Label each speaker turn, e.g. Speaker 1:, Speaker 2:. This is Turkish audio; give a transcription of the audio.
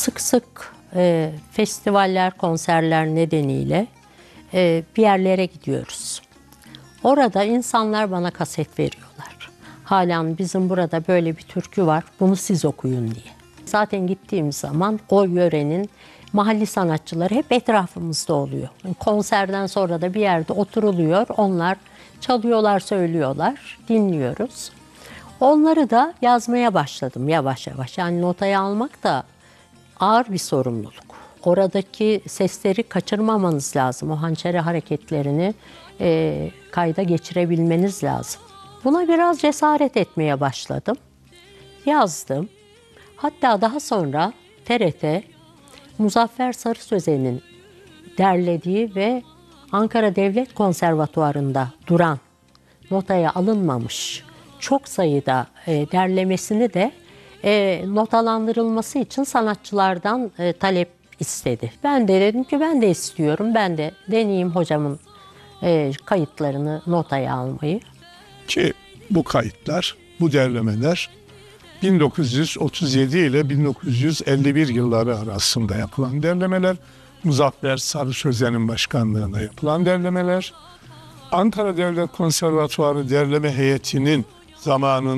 Speaker 1: sık sık festivaller, konserler nedeniyle bir yerlere gidiyoruz. Orada insanlar bana kaset veriyorlar. Halen bizim burada böyle bir türkü var, bunu siz okuyun diye. Zaten gittiğim zaman o yörenin mahalli sanatçıları hep etrafımızda oluyor. Konserden sonra da bir yerde oturuluyor, onlar çalıyorlar, söylüyorlar, dinliyoruz. Onları da yazmaya başladım yavaş yavaş. Yani notaya almak da ağır bir sorumluluk. Oradaki sesleri kaçırmamanız lazım. O hançeri hareketlerini kayda geçirebilmeniz lazım. Buna biraz cesaret etmeye başladım. Yazdım. Hatta daha sonra TRT, Muzaffer Sarı Sözen'in derlediği ve Ankara Devlet Konservatuvarı'nda duran, notaya alınmamış çok sayıda derlemesini de notalandırılması için sanatçılardan talep istedi. Ben de dedim ki ben de istiyorum, ben de deneyeyim hocamın kayıtlarını notaya almayı.
Speaker 2: Ki bu kayıtlar, bu derlemeler 1937 ile 1951 yılları arasında yapılan derlemeler, Muzaffer Sarı Sözen'in başkanlığında yapılan derlemeler, Ankara Devlet Konservatuvarı derleme heyetinin zamanında